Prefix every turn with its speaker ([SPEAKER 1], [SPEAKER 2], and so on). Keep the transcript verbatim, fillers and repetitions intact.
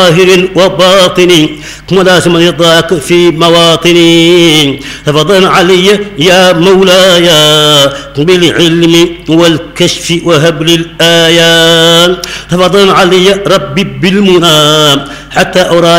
[SPEAKER 1] ظاهر وباطن كما لازم رضاك في مواطني تفضل علي يا مولاي بالعلم والكشف وهب لي الآيات تفضل علي ربي بالمنى حتى أرى